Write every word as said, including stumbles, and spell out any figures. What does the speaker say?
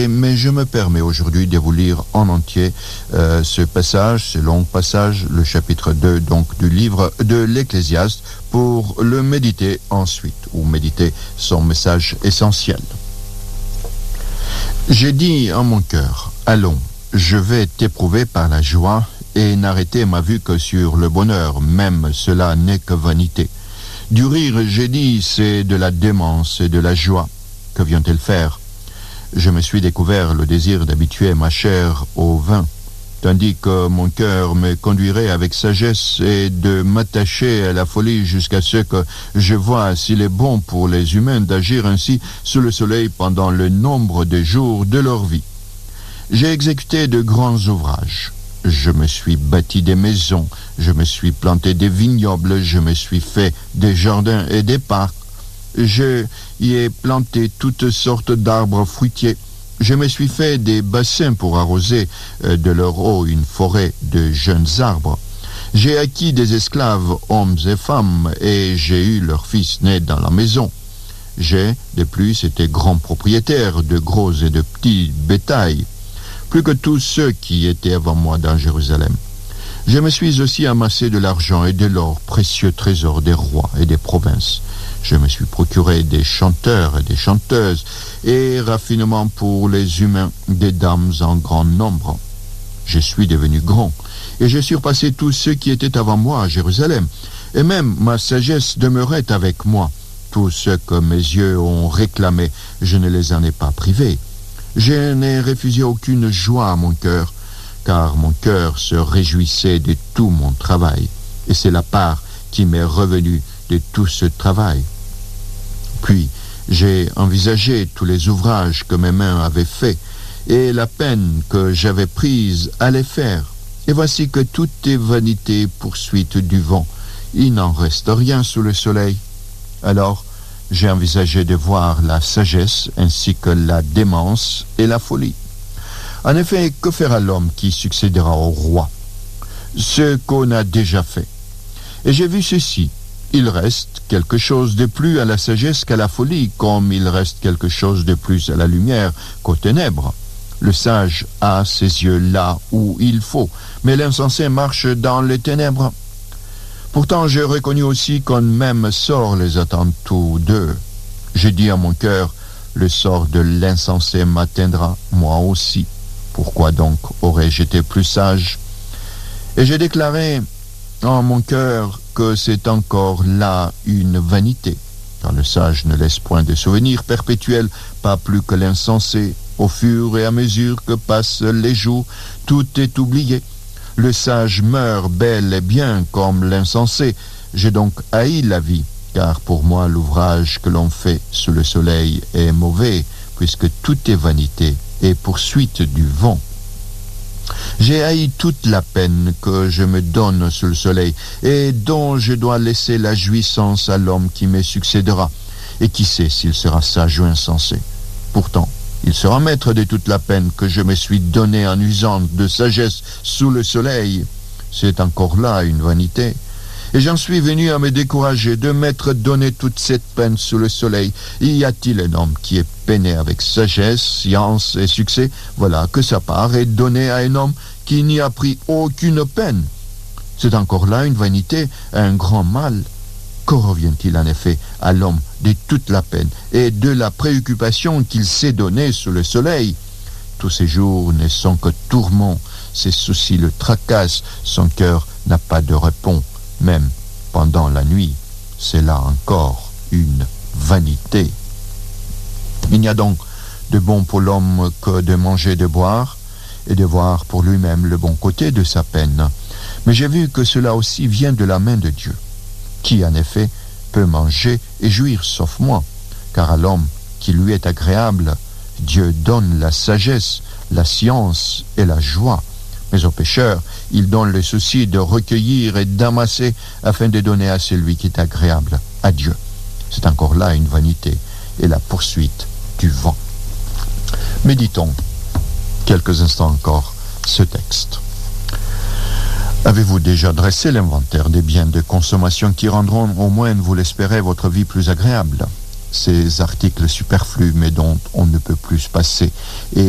mais je me permets aujourd'hui de vous lire en entier euh, ce passage, ce long passage, le chapitre deux donc du livre de l'Ecclésiaste, pour le méditer ensuite, ou méditer son message essentiel. J'ai dit en mon cœur, allons, je vais t'éprouver par la joie et n'arrêter ma vue que sur le bonheur, même cela n'est que vanité. Du rire, j'ai dit, c'est de la démence et de la joie. Que vient-elle faire? Je me suis découvert le désir d'habituer ma chair au vin, tandis que mon cœur me conduirait avec sagesse et de m'attacher à la folie jusqu'à ce que je vois s'il est bon pour les humains d'agir ainsi sous le soleil pendant le nombre de jours de leur vie. J'ai exécuté de grands ouvrages. Je me suis bâti des maisons, je me suis planté des vignobles, je me suis fait des jardins et des parcs. Je y ai planté toutes sortes d'arbres fruitiers. Je me suis fait des bassins pour arroser de leur eau une forêt de jeunes arbres. J'ai acquis des esclaves, hommes et femmes, et j'ai eu leurs fils nés dans la maison. J'ai, de plus, été grand propriétaire de gros et de petits bétails, plus que tous ceux qui étaient avant moi dans Jérusalem. Je me suis aussi amassé de l'argent et de l'or, précieux trésors des rois et des provinces. Je me suis procuré des chanteurs et des chanteuses, et raffinement pour les humains, des dames en grand nombre. Je suis devenu grand, et j'ai surpassé tous ceux qui étaient avant moi à Jérusalem, et même ma sagesse demeurait avec moi. Tout ce que mes yeux ont réclamé, je ne les en ai pas privés. Je n'ai refusé aucune joie à mon cœur, car mon cœur se réjouissait de tout mon travail, et c'est la part qui m'est revenue de tout ce travail. Puis, j'ai envisagé tous les ouvrages que mes mains avaient faits, et la peine que j'avais prise à les faire. Et voici que tout est vanité, poursuite du vent. Il n'en reste rien sous le soleil. Alors, j'ai envisagé de voir la sagesse ainsi que la démence et la folie. En effet, que fera l'homme qui succédera au roi? Ce qu'on a déjà fait. Et j'ai vu ceci. Il reste quelque chose de plus à la sagesse qu'à la folie, comme il reste quelque chose de plus à la lumière qu'aux ténèbres. Le sage a ses yeux là où il faut, mais l'insensé marche dans les ténèbres. Pourtant, j'ai reconnu aussi qu'un même sort les attend tous deux. J'ai dit à mon cœur, le sort de l'insensé m'atteindra, moi aussi. Pourquoi donc aurais-je été plus sage? Et j'ai déclaré en mon cœur que c'est encore là une vanité, car le sage ne laisse point de souvenirs perpétuels, pas plus que l'insensé. Au fur et à mesure que passent les jours, tout est oublié. Le sage meurt bel et bien comme l'insensé. J'ai donc haï la vie, car pour moi l'ouvrage que l'on fait sous le soleil est mauvais, puisque tout est vanité et poursuite du vent. J'ai haï toute la peine que je me donne sous le soleil, et dont je dois laisser la jouissance à l'homme qui me succédera, et qui sait s'il sera sage ou insensé. Pourtant, il sera maître de toute la peine que je me suis donnée en usant de sagesse sous le soleil. C'est encore là une vanité. Et j'en suis venu à me décourager de m'être donné toute cette peine sous le soleil. Y a-t-il un homme qui est peiné avec sagesse, science et succès? Voilà que sa part est donnée à un homme qui n'y a pris aucune peine. C'est encore là une vanité, un grand mal. Que revient-il en effet à l'homme de toute la peine et de la préoccupation qu'il s'est donnée sous le soleil? Tous ces jours ne sont que tourments, ses soucis le tracassent, son cœur n'a pas de repos, même pendant la nuit. C'est là encore une vanité. Il n'y a donc de bon pour l'homme que de manger et de boire, et de voir pour lui-même le bon côté de sa peine. Mais j'ai vu que cela aussi vient de la main de Dieu. Qui, en effet, peut manger et jouir sauf moi? Car à l'homme qui lui est agréable, Dieu donne la sagesse, la science et la joie. Mais aux pécheurs, il donne le souci de recueillir et d'amasser afin de donner à celui qui est agréable à Dieu. C'est encore là une vanité et la poursuite du vent. Méditons quelques instants encore ce texte. Avez-vous déjà dressé l'inventaire des biens de consommation qui rendront, au moins vous l'espérez, votre vie plus agréable? Ces articles superflus mais dont on ne peut plus se passer et